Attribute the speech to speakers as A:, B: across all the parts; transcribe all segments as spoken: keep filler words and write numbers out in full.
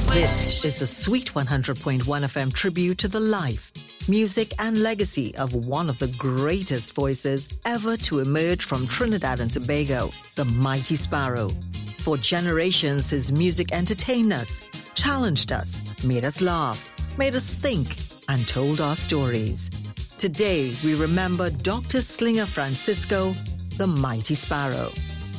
A: This is a Sweet one hundred point one F M tribute to the life, music and legacy of one of the greatest voices ever to emerge from Trinidad and Tobago, the Mighty Sparrow. For generations, his music entertained us, challenged us, made us laugh, made us think, and told our stories. Today, we remember Doctor Slinger Francisco, the Mighty Sparrow.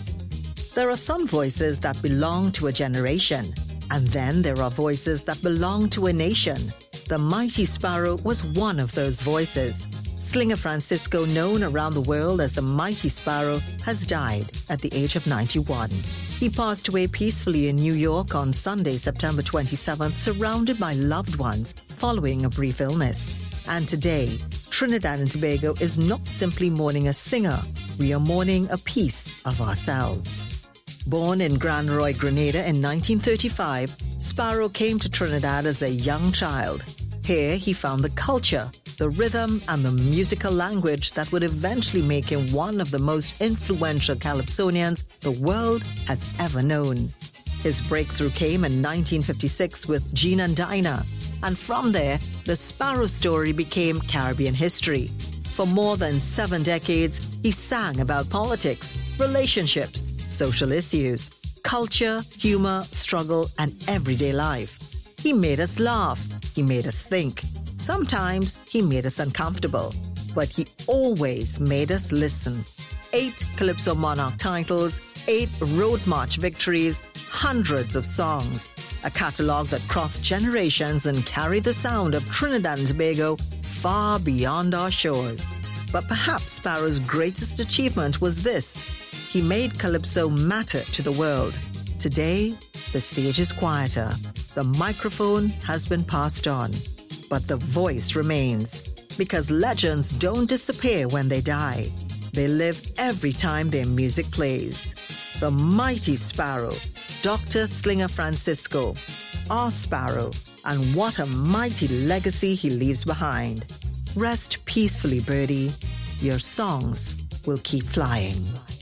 A: There are some voices that belong to a generation, and then there are voices that belong to a nation. The Mighty Sparrow was one of those voices. Slinger Francisco, known around the world as the Mighty Sparrow, has died at the age of ninety-one. He passed away peacefully in New York on Sunday, September twenty-seventh, surrounded by loved ones following a brief illness. And today, Trinidad and Tobago is not simply mourning a singer, we are mourning a piece of ourselves. Born in Grand Roy, Grenada in nineteen thirty-five, Sparrow came to Trinidad as a young child. Here he found the culture, the rhythm and the musical language that would eventually make him one of the most influential Calypsonians the world has ever known. His breakthrough came in nineteen fifty-six with Gene and Dinah, and from there, the Sparrow story became Caribbean history. For more than seven decades, he sang about politics, relationships, social issues, culture, humor, struggle, and everyday life. He made us laugh. He made us think. Sometimes he made us uncomfortable, but he always made us listen. Eight Calypso Monarch titles, eight Road March victories, hundreds of songs. A catalogue that crossed generations and carried the sound of Trinidad and Tobago far beyond our shores. But perhaps Sparrow's greatest achievement was this. He made Calypso matter to the world. Today, the stage is quieter. The microphone has been passed on. But the voice remains. Because legends don't disappear when they die. They live every time their music plays. The Mighty Sparrow, Doctor Slinger Francisco, our Sparrow, and what a mighty legacy he leaves behind. Rest peacefully, birdie. Your songs will keep flying.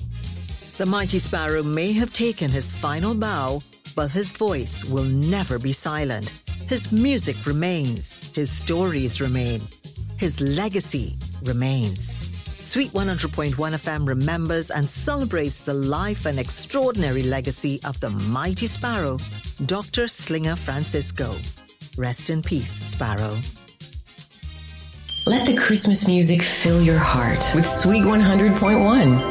A: The Mighty Sparrow may have taken his final bow, but his voice will never be silent. His music remains. His stories remain. His legacy remains. Sweet one hundred point one F M remembers and celebrates the life and extraordinary legacy of the Mighty Sparrow, Doctor Slinger Francisco. Rest in peace, Sparrow.
B: Let the Christmas music fill your heart with Sweet one hundred point one.